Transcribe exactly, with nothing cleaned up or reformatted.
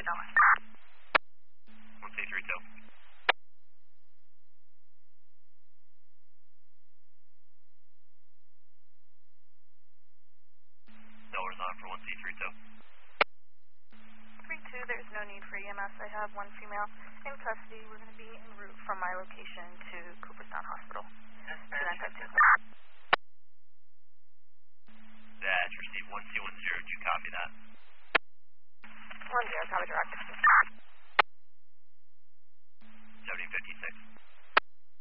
Delaware. one C three two. Delaware's on for one C three two. three two, there's no need for E M S. I have one female in custody. We're going to be en route from my location to Cooperstown Hospital. Dash, receive one C one zero, did you copy that? one zero, copy direct.